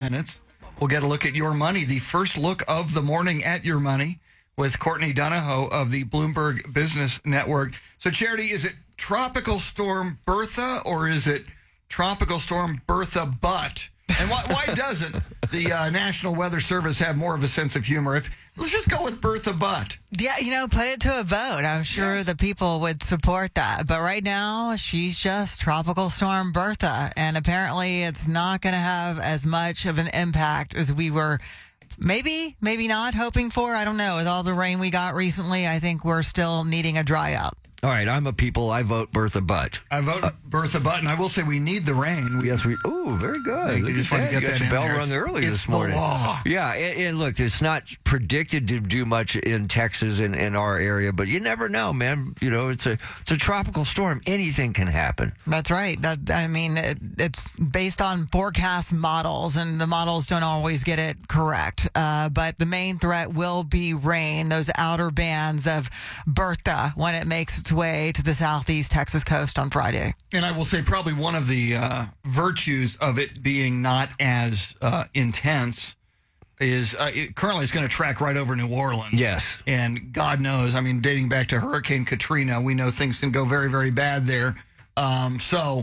minutes, we'll get a look at your money, the first look of the morning at your money with Courtney Donahoe of the Bloomberg Business Network. So, Charity, is it Tropical Storm Bertha or is it Tropical Storm Bertha Butt? And why doesn't the National Weather Service have more of a sense of humor? Let's just go with Bertha Butt. Yeah, put it to a vote. I'm sure the people would support that. But right now, she's just Tropical Storm Bertha. And apparently it's not going to have as much of an impact as we were maybe not hoping for. I don't know. With all the rain we got recently, I think we're still needing a dry out. All right, I'm a people. I vote Bertha Butt. I vote Bertha Butt, and I will say we need the rain. Yes, we. Oh, very good. You just want to get that in bell there. run early it's this morning. The law. Yeah, and look, it's not predicted to do much in Texas and in our area, but you never know, man. It's a tropical storm. Anything can happen. That's right. It's based on forecast models, and the models don't always get it correct. But the main threat will be rain, those outer bands of Bertha when it makes its way to the southeast Texas coast on Friday. And I will say probably one of the virtues of it being not as intense is currently it's going to track right over New Orleans. Yes. And God knows, dating back to Hurricane Katrina, we know things can go very, very bad there. I'm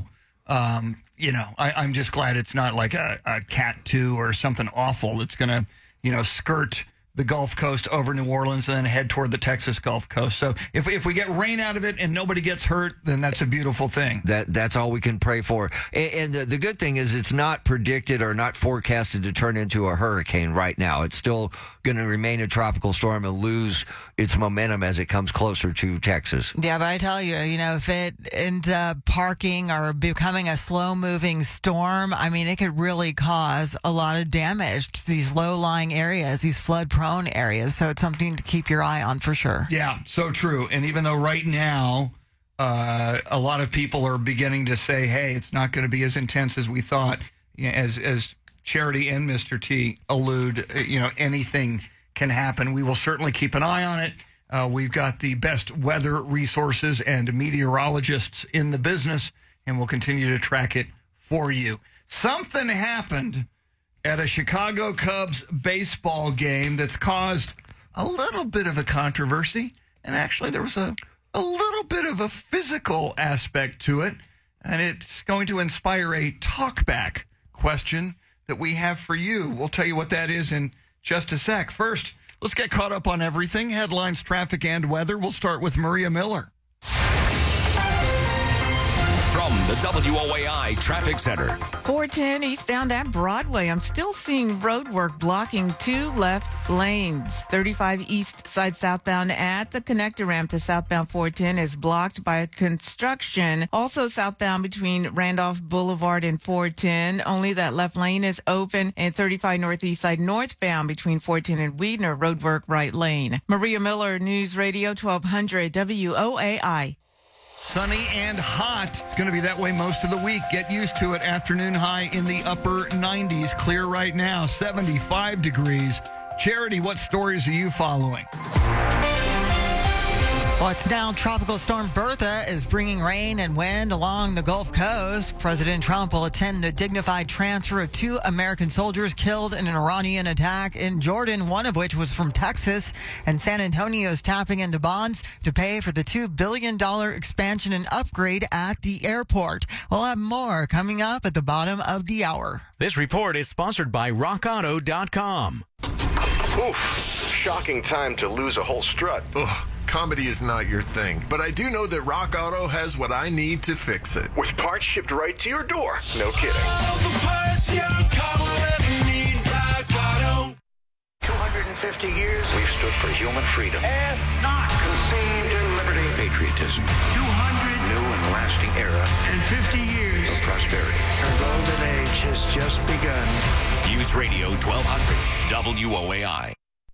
just glad it's not like a Cat 2 or something awful that's going to, skirt the Gulf Coast over New Orleans and then head toward the Texas Gulf Coast. So if we get rain out of it and nobody gets hurt, then that's a beautiful thing. That's all we can pray for. And the good thing is it's not predicted or not forecasted to turn into a hurricane right now. It's still going to remain a tropical storm and lose its momentum as it comes closer to Texas. Yeah, but I tell you, if it ends up parking or becoming a slow-moving storm, it could really cause a lot of damage to these low-lying areas, these flood-prone areas. So it's something to keep your eye on for sure. Yeah, so true. And even though right now a lot of people are beginning to say, hey, it's not going to be as intense as we thought, as Charity and Mr. T allude, anything can happen. We will certainly keep an eye on it. We've got the best weather resources and meteorologists in the business, and we'll continue to track it for you. Something happened at a Chicago Cubs baseball game that's caused a little bit of a controversy. And actually, there was a little bit of a physical aspect to it. And it's going to inspire a talkback question that we have for you. We'll tell you what that is in just a sec. First, let's get caught up on everything. Headlines, traffic, and weather. We'll start with Maria Miller. From the WOAI Traffic Center. 410 eastbound at Broadway. I'm still seeing road work blocking 2 left lanes. 35 east side southbound at the connector ramp to southbound 410 is blocked by construction. Also southbound between Randolph Boulevard and 410. Only that left lane is open. And 35 northeast side northbound between 410 and Weidner, road work right lane. Maria Miller, News Radio 1200 WOAI. Sunny and hot. It's going to be that way most of the week. Get used to it. Afternoon high in the upper 90s. Clear right now, 75 degrees. Charity, what stories are you following? Well, it's now Tropical Storm Bertha is bringing rain and wind along the Gulf Coast. President Trump will attend the dignified transfer of 2 American soldiers killed in an Iranian attack in Jordan, one of which was from Texas. And San Antonio is tapping into bonds to pay for the $2 billion expansion and upgrade at the airport. We'll have more coming up at the bottom of the hour. This report is sponsored by RockAuto.com. Oof, shocking time to lose a whole strut. Ugh. Comedy is not your thing, but I do know that Rock Auto has what I need to fix it. With parts shipped right to your door. No kidding. 250 years. We've stood for human freedom. And not conceived in liberty. Patriotism. 200. New and lasting era. And 50 years. Of prosperity. Our golden age has just begun. News Radio 1200 WOAI.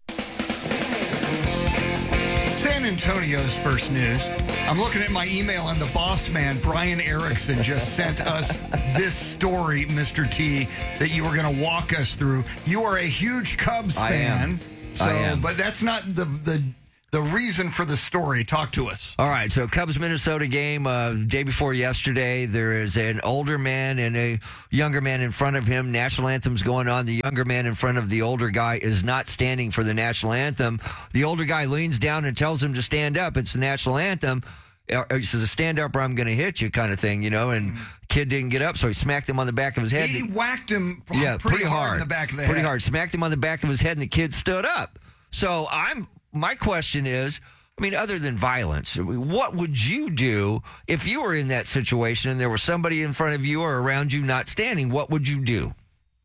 San Antonio's first news. I'm looking at my email, and the boss man, Brian Erickson, just sent us this story, Mr. T, that you were going to walk us through. You are a huge Cubs fan. I am. But that's not the the reason for the story. Talk to us. All right, so Cubs-Minnesota game, day before yesterday. There is an older man and a younger man in front of him. National anthem's going on. The younger man in front of the older guy is not standing for the national anthem. The older guy leans down and tells him to stand up. It's the national anthem. He says, stand up or I'm going to hit you kind of thing, and kid didn't get up, so he smacked him on the back of his head. He whacked him pretty hard in the back of the head. Pretty hard. Smacked him on the back of his head, and the kid stood up. So my question is, other than violence, what would you do if you were in that situation and there was somebody in front of you or around you not standing? What would you do?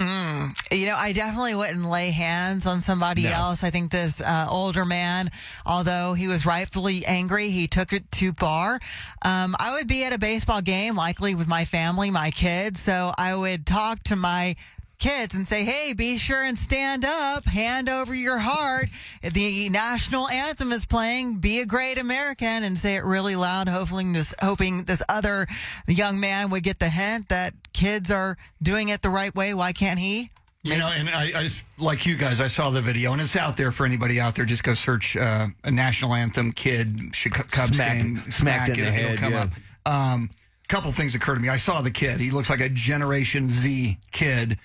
I definitely wouldn't lay hands on somebody else. I think this older man, although he was rightfully angry, he took it too far. I would be at a baseball game, likely with my family, my kids. So I would talk to my kids and say, hey, be sure and stand up, hand over your heart. The national anthem is playing, be a great American, and say it really loud, hoping this other young man would get the hint that kids are doing it the right way. Why can't he? And I like you guys, I saw the video, and it's out there for anybody out there. Just go search a national anthem kid Cubs game. Smacked in the head, it'll come up. Couple things occurred to me. I saw the kid. He looks like a Generation Z kid.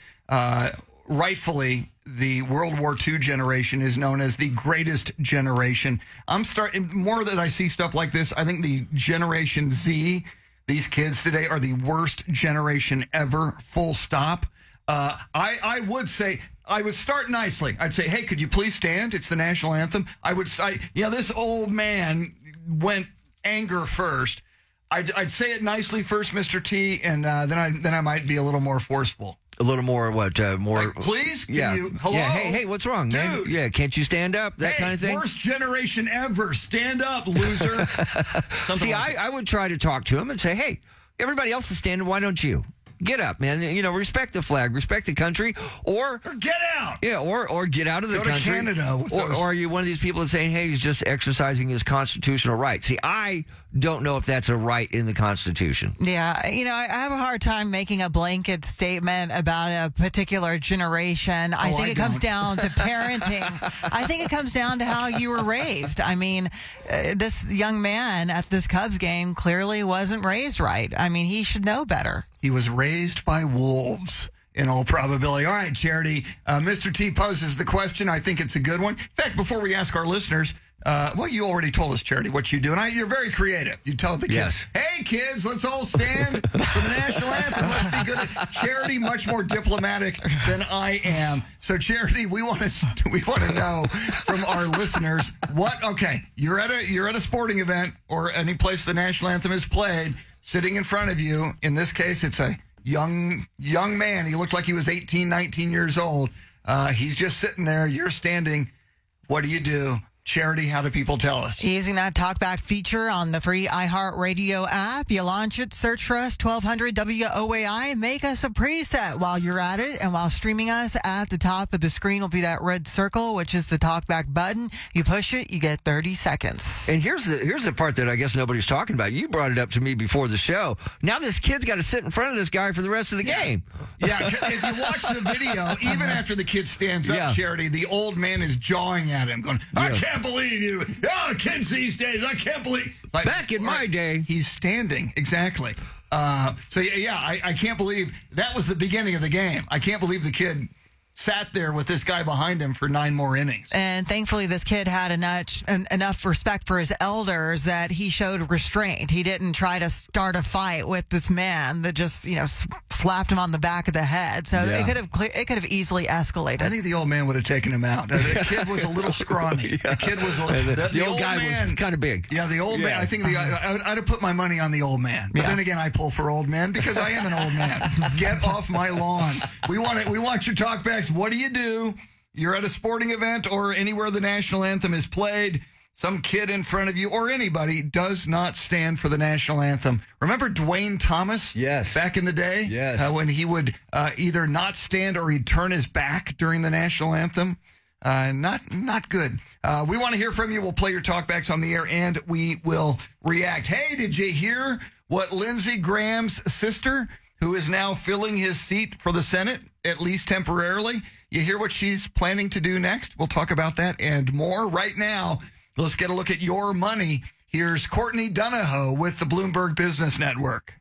Rightfully, the World War II generation is known as the greatest generation. More that I see stuff like this, I think the Generation Z, these kids today, are the worst generation ever, full stop. I would say, I would start nicely. I'd say, hey, could you please stand? It's the national anthem. This old man went anger first. I'd say it nicely first, Mr. T, and then I might be a little more forceful. A little more, more... Like, please? Hello? Yeah, hey, what's wrong, man? Dude. Yeah, can't you stand up? That kind of thing? Worst generation ever. Stand up, loser. See, I would try to talk to him and say, hey, everybody else is standing, why don't you? Get up, man. Respect the flag, respect the country, or get out. Yeah, or get out of the Go country. To Canada. Or are you one of these people that's saying, hey, he's just exercising his constitutional right? See, I don't know if that's a right in the Constitution. Yeah, I have a hard time making a blanket statement about a particular generation. I think it comes down to parenting. I think it comes down to how you were raised. This young man at this Cubs game clearly wasn't raised right. He should know better. He was raised by wolves, in all probability. All right, Charity. Mr. T poses the question. I think it's a good one. In fact, before we ask our listeners, you already told us, Charity, what you do. And you're very creative. You tell the kids, hey, kids, let's all stand for the national anthem. Let's be good. Charity, much more diplomatic than I am. So, Charity, we want to know from our listeners you're at a sporting event or any place the national anthem is played. Sitting in front of you, in this case, it's a young man. He looked like he was 18, 19 years old. He's just sitting there. You're standing. What do you do? Charity, how do people tell us? Using that talkback feature on the free iHeartRadio app, you launch it, search for us, 1200 WOAI, make us a preset while you're at it. And while streaming us, at the top of the screen will be that red circle, which is the talkback button. You push it, you get 30 seconds. And here's the part that I guess nobody's talking about. You brought it up to me before the show. Now this kid's got to sit in front of this guy for the rest of the game. Yeah, if you watch the video, even after the kid stands up, Charity, the old man is jawing at him, going, I can't believe you. Kids these days, I can't believe. Back in my day. He's standing, exactly. I can't believe that was the beginning of the game. I can't believe the kid sat there with this guy behind him for 9 more innings. And thankfully, this kid had enough respect for his elders that he showed restraint. He didn't try to start a fight with this man that just, slapped him on the back of the head. So it could have easily escalated. I think the old man would have taken him out. The kid was a little scrawny. The kid was the old guy was kind of big. Yeah, the old man. I think I'd have put my money on the old man. But then again, I pull for old men because I am an old man. Get off my lawn. We want your talkbacks. What do you do? You're at a sporting event or anywhere the national anthem is played. Some kid in front of you or anybody does not stand for the national anthem. Remember Dwayne Thomas? Yes. Back in the day? Yes. When he would either not stand or he'd turn his back during the national anthem. Not good. We want to hear from you. We'll play your talkbacks on the air and we will react. Hey, did you hear what Lindsey Graham's sister, who is now filling his seat for the Senate, at least temporarily, you hear what she's planning to do next? We'll talk about that and more right now. Let's get a look at your money. Here's Courtney Donahoe with the Bloomberg Business Network.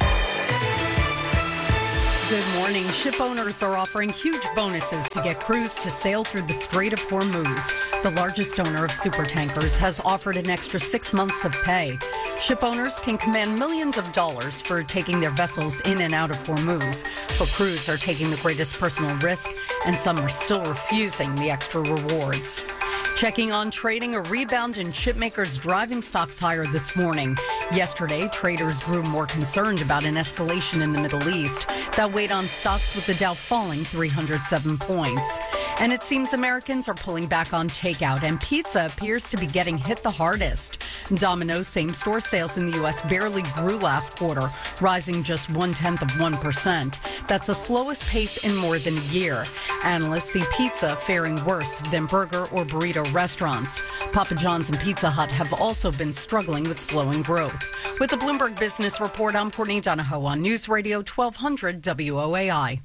Good morning. Ship owners are offering huge bonuses to get crews to sail through the Strait of Hormuz. The largest owner of supertankers has offered an extra 6 months of pay. Ship owners can command millions of dollars for taking their vessels in and out of Hormuz. But crews are taking the greatest personal risk, and some are still refusing the extra rewards. Checking on trading, a rebound in chipmakers driving stocks higher this morning. Yesterday, traders grew more concerned about an escalation in the Middle East. That weighed on stocks with the Dow falling 307 points. And it seems Americans are pulling back on takeout, and pizza appears to be getting hit the hardest. Domino's same-store sales in the U.S. barely grew last quarter, rising just 0.1%. That's the slowest pace in more than a year. Analysts see pizza faring worse than burger or burrito restaurants. Papa John's and Pizza Hut have also been struggling with slowing growth. With the Bloomberg Business Report, I'm Courtney Donahoe on News Radio 1200 WOAI.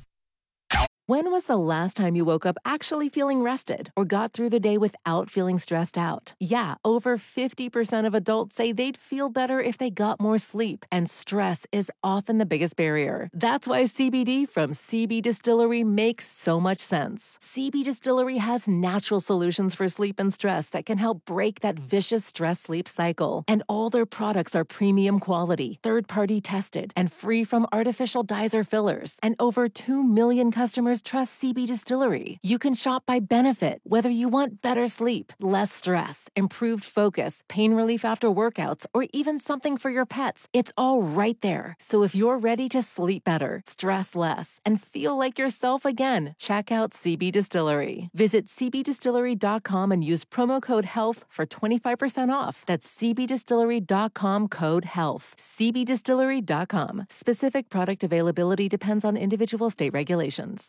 When was the last time you woke up actually feeling rested or got through the day without feeling stressed out? Yeah, over 50% of adults say they'd feel better if they got more sleep, and stress is often the biggest barrier. That's why CBD from CB Distillery makes so much sense. CB Distillery has natural solutions for sleep and stress that can help break that vicious stress-sleep cycle. And all their products are premium quality, third-party tested, and free from artificial dyes or fillers. And over 2 million customers trust CB Distillery. You can shop by benefit, whether you want better sleep, less stress, improved focus, pain relief after workouts, or even something for your pets. It's all right there. So if you're ready to sleep better, stress less, and feel like yourself again, check out CB Distillery. Visit cbdistillery.com and use promo code HEALTH for 25% off. That's cbdistillery.com, code HEALTH. cbdistillery.com. Specific product availability depends on individual state regulations.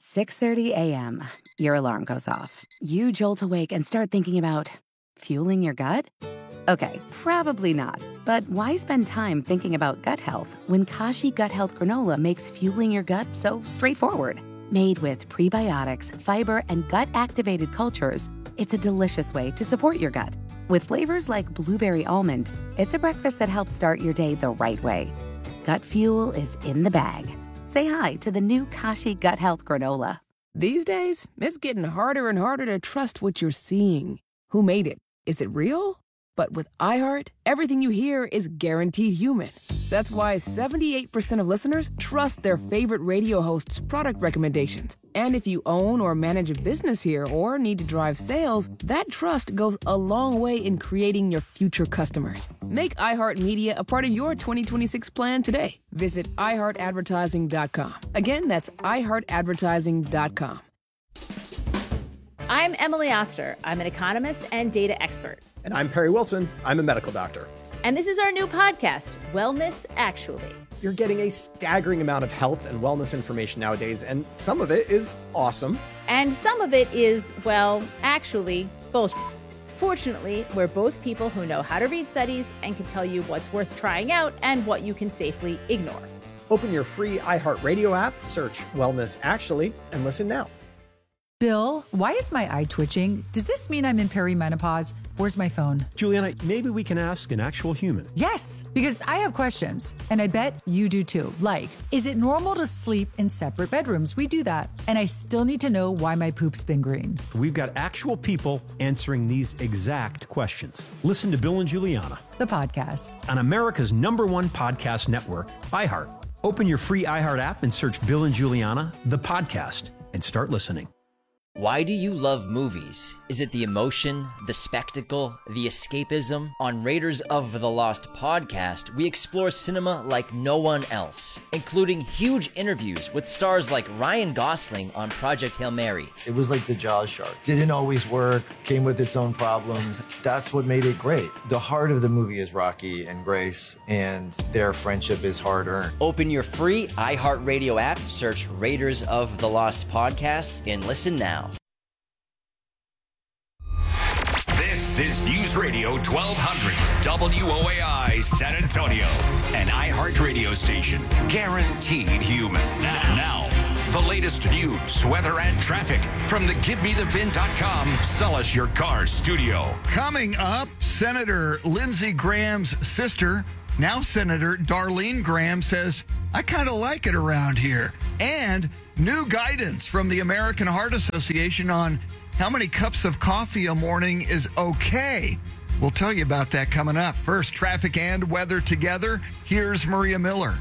6:30 a.m. Your alarm goes off. You jolt awake and start thinking about fueling your gut? Okay, probably not. But why spend time thinking about gut health when Kashi Gut Health Granola makes fueling your gut so straightforward? Made with prebiotics, fiber, and gut-activated cultures, it's a delicious way to support your gut. With flavors like blueberry almond, it's a breakfast that helps start your day the right way. Gut fuel is in the bag. Say hi to the new Kashi Gut Health Granola. These days, it's getting harder and harder to trust what you're seeing. Who made it? Is it real? But with iHeart, everything you hear is guaranteed human. That's why 78% of listeners trust their favorite radio hosts' product recommendations. And if you own or manage a business here or need to drive sales, that trust goes a long way in creating your future customers. Make iHeartMedia a part of your 2026 plan today. Visit iHeartAdvertising.com. Again, that's iHeartAdvertising.com. I'm Emily Oster. I'm an economist and data expert. And I'm Perry Wilson. I'm a medical doctor. And this is our new podcast, Wellness Actually. You're getting a staggering amount of health and wellness information nowadays, and some of it is awesome. And some of it is, well, actually, bullshit. Fortunately, we're both people who know how to read studies and can tell you what's worth trying out and what you can safely ignore. Open your free iHeartRadio app, search Wellness Actually, and listen now. Bill, why is my eye twitching? Does this mean I'm in perimenopause? Where's my phone? Juliana, maybe we can ask an actual human. Yes, because I have questions, and I bet you do too. Like, is it normal to sleep in separate bedrooms? We do that. And I still need to know why my poop's been green. We've got actual people answering these exact questions. Listen to Bill and Juliana, the podcast, on America's #1 podcast network, iHeart. Open your free iHeart app and search Bill and Juliana, the podcast, and start listening. Why do you love movies? Is it the emotion, the spectacle, the escapism? On Raiders of the Lost podcast, we explore cinema like no one else, including huge interviews with stars like Ryan Gosling on Project Hail Mary. It was like the Jaws shark. Didn't always work, came with its own problems. That's what made it great. The heart of the movie is Rocky and Grace, and their friendship is hard-earned. Open your free iHeartRadio app, search Raiders of the Lost podcast, and listen now. This is News Radio 1200 WOAI San Antonio, an iHeart radio station, guaranteed human. Now, The latest news, weather, and traffic from the GiveMeTheVin.com Sell Us Your Car studio. Coming up, Senator Lindsey Graham's sister, now Senator Darlene Graham, says, I kind of like it around here. And new guidance from the American Heart Association on how many cups of coffee a morning is okay. We'll tell you about that coming up. First, traffic and weather together. Here's Maria Miller.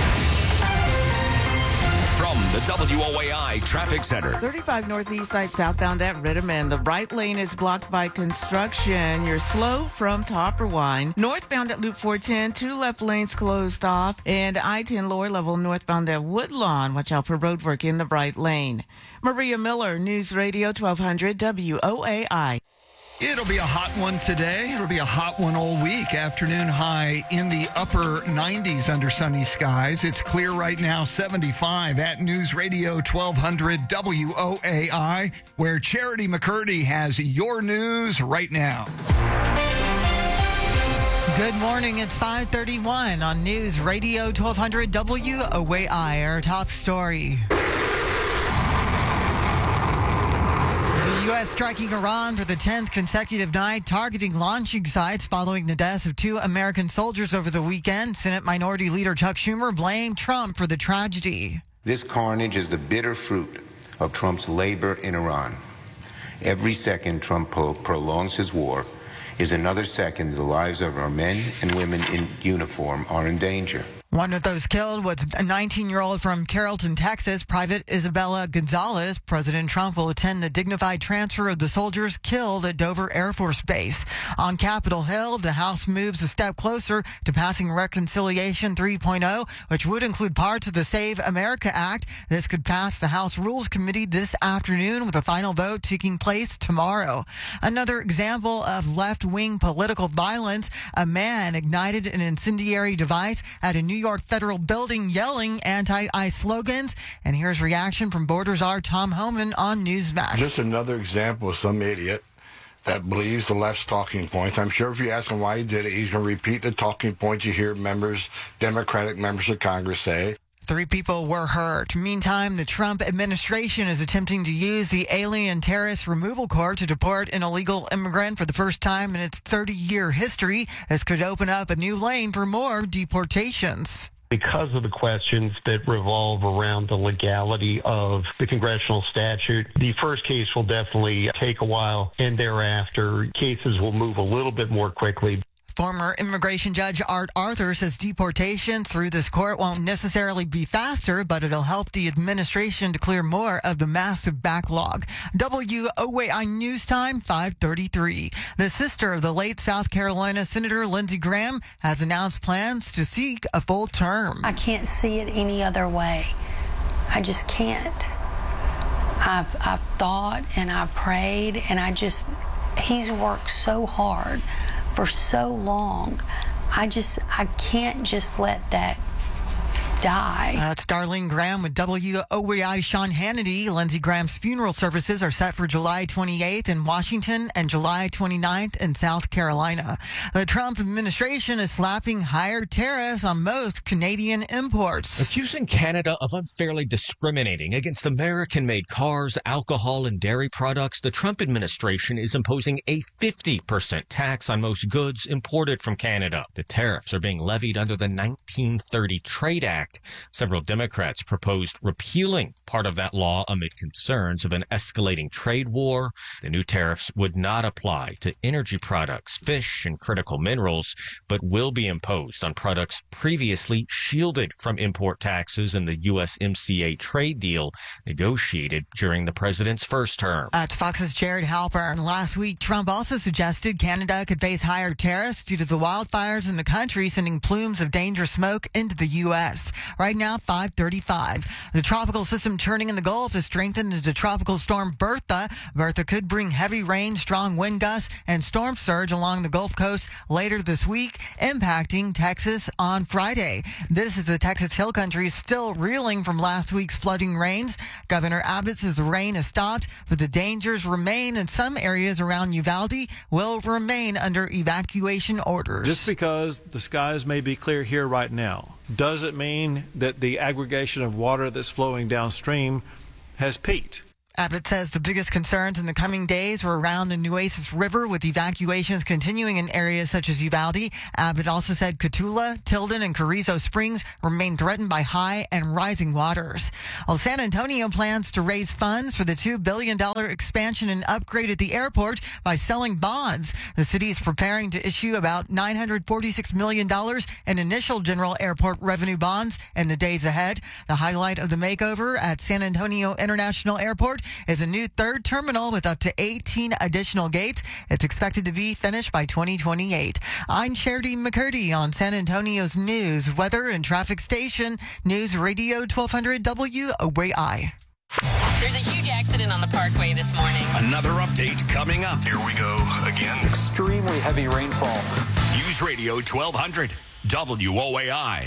From the WOAI Traffic Center. 35 northeast side southbound at Ritterman. The right lane is blocked by construction. You're slow from Topperwine. Northbound at Loop 410, 2 left lanes closed off. And I-10 lower level northbound at Woodlawn. Watch out for road work in the right lane. Maria Miller, News Radio 1200 WOAI. It'll be a hot one today. It'll be a hot one all week. Afternoon high in the upper 90s under sunny skies. It's clear right now, 75 at News Radio 1200 WOAI, where Charity McCurdy has your news right now. Good morning. It's 5:31 on News Radio 1200 WOAI. Our top story. U.S. striking Iran for the 10th consecutive night, targeting launching sites following the deaths of 2 American soldiers over the weekend. Senate Minority Leader Chuck Schumer blamed Trump for the tragedy. This carnage is the bitter fruit of Trump's labor in Iran. Every second Trump prolongs his war is another second the lives of our men and women in uniform are in danger. One of those killed was a 19-year-old from Carrollton, Texas, Private Isabella Gonzalez. President Trump will attend the dignified transfer of the soldiers killed at Dover Air Force Base. On Capitol Hill, the House moves a step closer to passing Reconciliation 3.0, which would include parts of the Save America Act. This could pass the House Rules Committee this afternoon, with a final vote taking place tomorrow. Another example of left-wing political violence, a man ignited an incendiary device at a New York federal building yelling anti-ICE slogans. And here's reaction from Borders Czar Tom Homan on Newsmax. Just another example of some idiot that believes the left's talking points. I'm sure if you ask him why he did it, he's going to repeat the talking points you hear Democratic members of Congress say. 3 people were hurt. Meantime, the Trump administration is attempting to use the Alien Terrorist Removal Court to deport an illegal immigrant for the first time in its 30-year history. This could open up a new lane for more deportations. Because of the questions that revolve around the legality of the congressional statute, the first case will definitely take a while, and thereafter cases will move a little bit more quickly. Former immigration judge Art Arthur says deportation through this court won't necessarily be faster, but it'll help the administration to clear more of the massive backlog. WOAI News Time, 5:33. The sister of the late South Carolina Senator Lindsey Graham has announced plans to seek a full term. I can't see it any other way. I just can't. I've thought and I've prayed, and he's worked so hard for so long. I can't just let that die. That's Darlene Graham with WOAI Sean Hannity. Lindsey Graham's funeral services are set for July 28th in Washington and July 29th in South Carolina. The Trump administration is slapping higher tariffs on most Canadian imports. Accusing Canada of unfairly discriminating against American-made cars, alcohol, and dairy products, the Trump administration is imposing a 50% tax on most goods imported from Canada. The tariffs are being levied under the 1930 Trade Act. Several Democrats proposed repealing part of that law amid concerns of an escalating trade war. The new tariffs would not apply to energy products, fish, and critical minerals, but will be imposed on products previously shielded from import taxes in the USMCA trade deal negotiated during the president's first term. That's Fox's Jared Halpern. Last week, Trump also suggested Canada could face higher tariffs due to the wildfires in the country, sending plumes of dangerous smoke into the U.S. Right now, 5:35. The tropical system churning in the Gulf has strengthened into Tropical Storm Bertha. Bertha could bring heavy rain, strong wind gusts, and storm surge along the Gulf Coast later this week, impacting Texas on Friday. This is the Texas Hill Country still reeling from last week's flooding rains. Governor Abbott says the rain has stopped, but the dangers remain, and some areas around Uvalde will remain under evacuation orders. Just because the skies may be clear here right now does it mean that the aggregation of water that's flowing downstream has peaked? Abbott says the biggest concerns in the coming days were around the Nueces River, with evacuations continuing in areas such as Uvalde. Abbott also said Cotulla, Tilden, and Carrizo Springs remain threatened by high and rising waters. Well, San Antonio plans to raise funds for the $2 billion expansion and upgrade at the airport by selling bonds. The city is preparing to issue about $946 million in initial general airport revenue bonds in the days ahead. The highlight of the makeover at San Antonio International Airport is a new third terminal with up to 18 additional gates. It's expected to be finished by 2028. I'm Charity McCurdy on San Antonio's news, weather, and traffic station, News Radio 1200 WOAI. There's a huge accident on the Parkway this morning. Another update coming up. Here we go again. Extremely heavy rainfall. News Radio 1200 WOAI.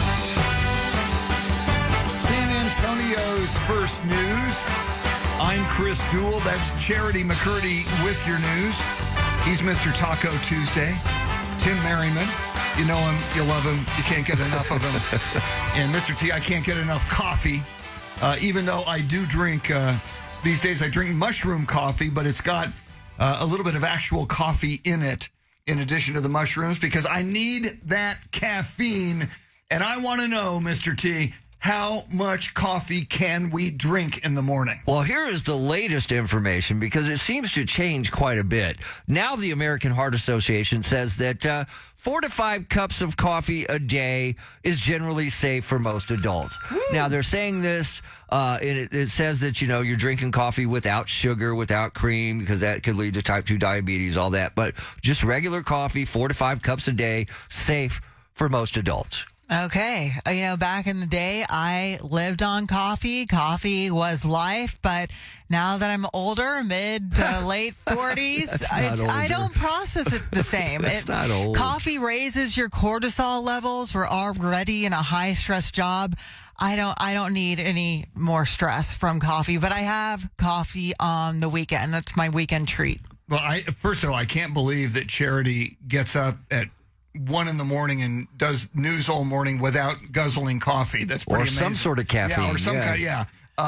San Antonio's first news. I'm Chris Duell. That's Charity McCurdy with your news. He's Mr. Taco Tuesday. Tim Merriman. You know him. You love him. You can't get enough of him. And Mr. T, I can't get enough coffee. Even though I do drink, these days I drink mushroom coffee, but it's got a little bit of actual coffee in it in addition to the mushrooms, because I need that caffeine. And I want to know, Mr. T, how much coffee can we drink in the morning? Well, here is the latest information, because it seems to change quite a bit. Now the American Heart Association says that 4 to 5 cups of coffee a day is generally safe for most adults. Woo. Now, they're saying this, it says that, you're drinking coffee without sugar, without cream, because that could lead to type 2 diabetes, all that. But just regular coffee, 4 to 5 cups a day, safe for most adults. Okay. Back in the day, I lived on coffee. Coffee was life. But now that I'm older, mid to late 40s, I don't process it the same. That's not old. Coffee raises your cortisol levels. We're already in a high stress job. I don't need any more stress from coffee, but I have coffee on the weekend. That's my weekend treat. Well, first of all, I can't believe that Charity gets up at 1 a.m. and does news all morning without guzzling coffee. That's pretty amazing. Or some sort of caffeine. Yeah, or some kind. Yeah.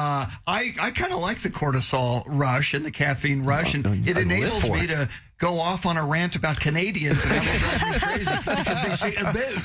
I kind of like the cortisol rush and the caffeine rush, and it enables me to go off on a rant about Canadians, and that will drive me crazy because they say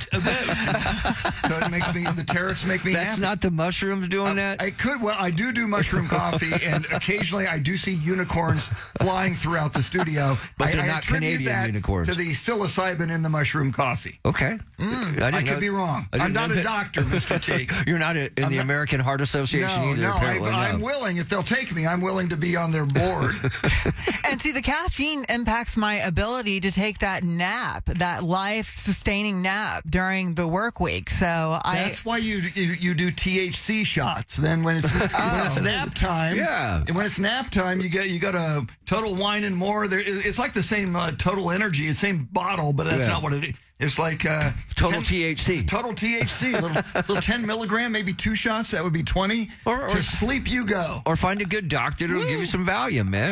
about. So it makes the tariffs make me happy. That's not the mushrooms doing that? I do mushroom coffee, and occasionally I do see unicorns flying throughout the studio. But they're not Canadian unicorns. To the psilocybin in the mushroom coffee. Okay. I could be wrong. I'm not a doctor, Mr. T. You're not in the American Heart Association either, apparently. I'm willing. If they'll take me, I'm willing to be on their board. And see, the caffeine impacts my ability to take that nap, that life-sustaining nap during the work week. So that's why you do THC shots. Then when it's nap time, and when it's nap time, you got a Total Wine and More. It's like the same Total Energy, the same bottle, but that's not what it is. It's like total THC. Total THC. Little 10 milligram, maybe 2 shots. That would be 20. Or to sleep you go. Or find a good doctor that'll give you some Valium, man.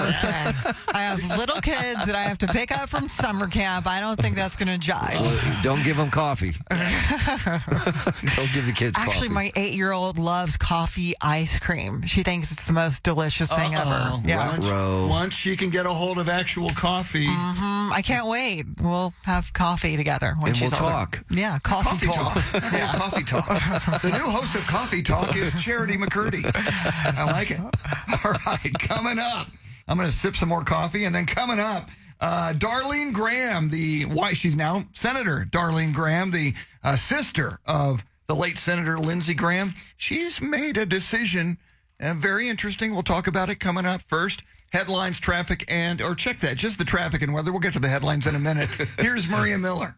I have little kids that I have to pick up from summer camp. I don't think that's going to jive. Don't give them coffee. Don't give the kids coffee. Actually, my 8-year-old loves coffee ice cream. She thinks it's the most delicious thing ever. Yeah. Once she can get a hold of actual coffee. Mm-hmm. I can't wait. We'll have coffee together when she's older. Talk. Yeah, coffee talk. Coffee talk. The new host of Coffee Talk is Charity McCurdy. I like it. All right, coming up, I'm going to sip some more coffee, and then coming up, Darlene Graham, she's now Senator Darlene Graham, the sister of the late Senator Lindsey Graham. She's made a decision, very interesting. We'll talk about it coming up. First, headlines, traffic, check that, just the traffic and weather. We'll get to the headlines in a minute. Here's Maria Miller.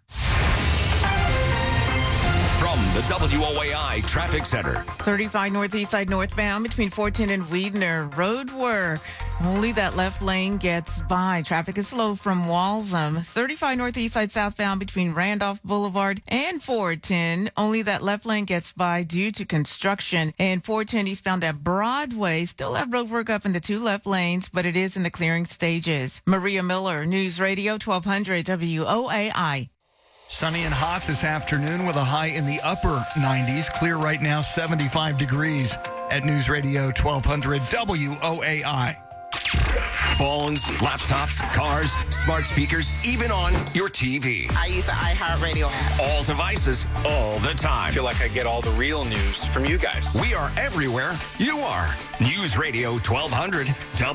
From the WOAI Traffic Center. 35 northeast side northbound between 410 and Weidner. Road work. Only that left lane gets by. Traffic is slow from Walsham. 35 northeast side southbound between Randolph Boulevard and 410. Only that left lane gets by due to construction. And 410 eastbound at Broadway. Still have road work up in the 2 left lanes, but it is in the clearing stages. Maria Miller, News Radio 1200 WOAI. Sunny and hot this afternoon with a high in the upper 90s. Clear right now, 75 degrees at News Radio 1200 WOAI. Phones, laptops, cars, smart speakers, even on your TV. I use the iHeartRadio app. All devices, all the time. I feel like I get all the real news from you guys. We are everywhere you are. News Radio 1200